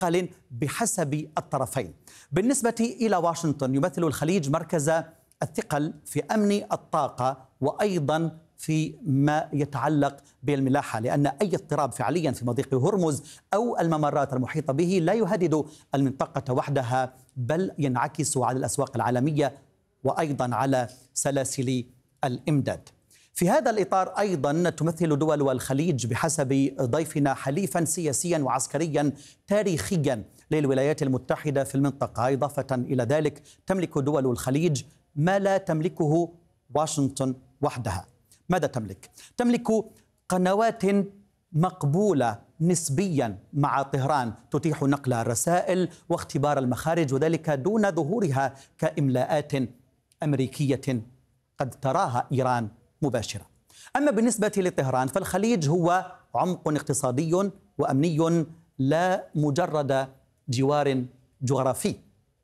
مثقل بحسب الطرفين. بالنسبة إلى واشنطن، يمثل الخليج مركز الثقل في أمن الطاقة وأيضا في ما يتعلق بالملاحة، لأن أي اضطراب فعليا في مضيق هرمز أو الممرات المحيطة به لا يهدد المنطقة وحدها، بل ينعكس على الأسواق العالمية وأيضا على سلاسل الإمداد. في هذا الإطار أيضا تمثل دول الخليج بحسب ضيفنا حليفا سياسيا وعسكريا تاريخيا للولايات المتحدة في المنطقة. إضافة إلى ذلك تملك دول الخليج ما لا تملكه واشنطن وحدها. ماذا تملك؟ تملك قنوات مقبولة نسبيا مع طهران تتيح نقل الرسائل واختبار المخارج، وذلك دون ظهورها كإملاءات أمريكية قد تراها إيران مباشرة. أما بالنسبة لطهران فالخليج هو عمق اقتصادي وأمني لا مجرد جوار جغرافي.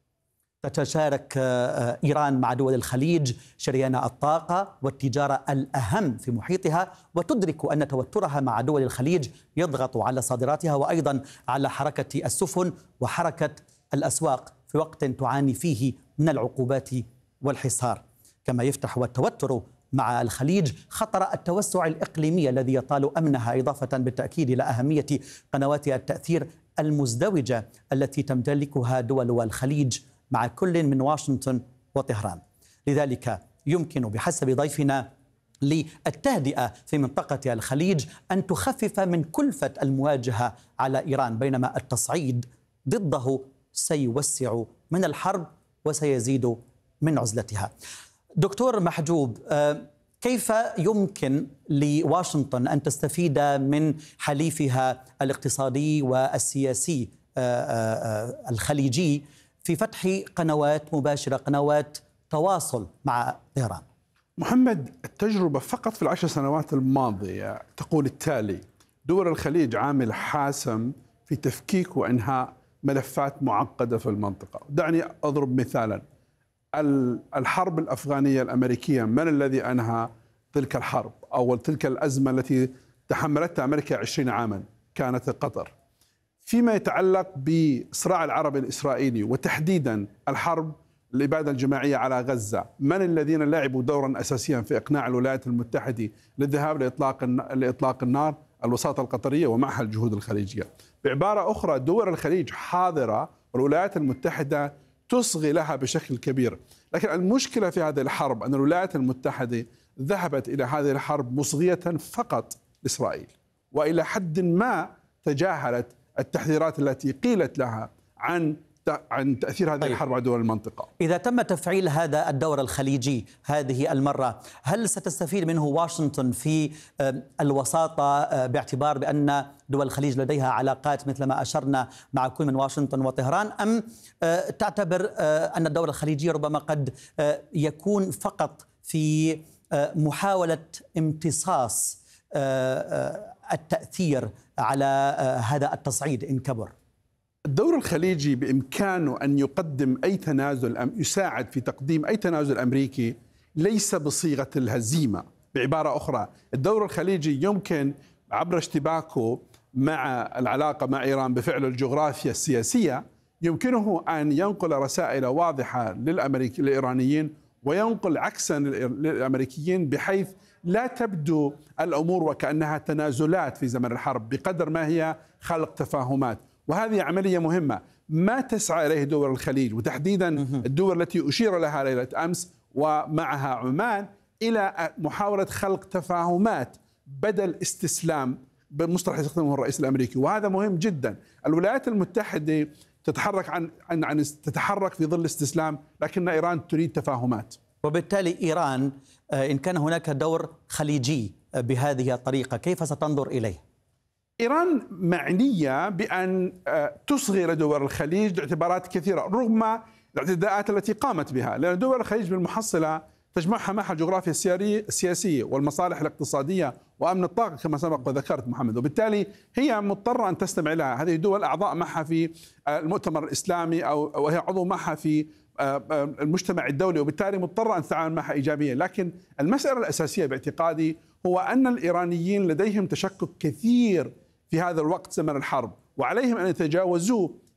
تتشارك إيران مع دول الخليج شريان الطاقة والتجارة الأهم في محيطها، وتدرك أن توترها مع دول الخليج يضغط على صادراتها وأيضا على حركة السفن وحركة الأسواق في وقت تعاني فيه من العقوبات والحصار. كما يفتح التوتر مع الخليج خطر التوسع الإقليمي الذي يطال أمنها، إضافة بالتأكيد إلى أهمية قنوات التأثير المزدوجة التي تمتلكها دول الخليج مع كل من واشنطن وطهران. لذلك يمكن بحسب ضيفنا للتهدئة في منطقة الخليج أن تخفف من كلفة المواجهة على إيران، بينما التصعيد ضده سيوسع من الحرب وسيزيد من عزلتها. دكتور محجوب، كيف يمكن لواشنطن أن تستفيد من حليفها الاقتصادي والسياسي الخليجي في فتح قنوات مباشرة، قنوات تواصل مع طهران؟ محمد، التجربة فقط في ال10 سنوات الماضية تقول التالي: دول الخليج عامل حاسم في تفكيك وإنهاء ملفات معقدة في المنطقة. دعني أضرب مثالا: الحرب الأفغانية الأمريكية، من الذي أنهى تلك الحرب أو تلك الأزمة التي تحملتها أمريكا 20 عاما؟ كانت قطر. فيما يتعلق بصراع العربي الإسرائيلي وتحديدا الحرب الإبادة الجماعية على غزة، من الذين لعبوا دورا أساسيا في إقناع الولايات المتحدة للذهاب لإطلاق النار؟ الوساطة القطرية ومعها الجهود الخليجية. بعبارة أخرى، دول الخليج حاضرة والولايات المتحدة تصغي لها بشكل كبير، لكن المشكلة في هذه الحرب أن الولايات المتحدة ذهبت إلى هذه الحرب مصغية فقط لإسرائيل، وإلى حد ما تجاهلت التحذيرات التي قيلت لها عن تأثير هذه الحرب على دول المنطقة. إذا تم تفعيل هذا الدور الخليجي هذه المرة، هل ستستفيد منه واشنطن في الوساطة، باعتبار بأن دول الخليج لديها علاقات مثل ما أشرنا مع كل من واشنطن وطهران، أم تعتبر أن الدور الخليجي ربما قد يكون فقط في محاولة امتصاص التأثير على هذا التصعيد إن كبر؟ الدور الخليجي بإمكانه أن يقدم أي تنازل، يساعد في تقديم أي تنازل أمريكي ليس بصيغة الهزيمة. بعبارة أخرى، الدور الخليجي يمكن عبر اشتباكه مع العلاقة مع إيران بفعل الجغرافيا السياسية يمكنه أن ينقل رسائل واضحة للإيرانيين وينقل عكسا للأمريكيين، بحيث لا تبدو الأمور وكأنها تنازلات في زمن الحرب بقدر ما هي خلق تفاهمات. وهذه عملية مهمة ما تسعى إليه دول الخليج، وتحديدا الدول التي أشير لها ليلة أمس ومعها عمان، إلى محاولة خلق تفاهمات بدل استسلام بمصطلح يستخدمه الرئيس الأمريكي، وهذا مهم جدا. الولايات المتحدة تتحرك في ظل استسلام، لكن إيران تريد تفاهمات. وبالتالي إيران إن كان هناك دور خليجي بهذه الطريقة كيف ستنظر إليه؟ إيران معنية بأن تصغي لدول الخليج لاعتبارات كثيرة رغم الاعتداءات التي قامت بها، لأن دول الخليج بالمحصلة تجمعها معها الجغرافيا السياسية والمصالح الاقتصادية وأمن الطاقة كما سبق وذكرت محمد، وبالتالي هي مضطرة أن تستمع لها. هذه الدول أعضاء معها في المؤتمر الإسلامي وهي عضو معها في المجتمع الدولي، وبالتالي مضطرة أن تتعامل معها إيجابيا. لكن المسألة الأساسية باعتقادي هو أن الإيرانيين لديهم تشكك كثير في هذا الوقت زمن الحرب، وعليهم أن يتجاوزوه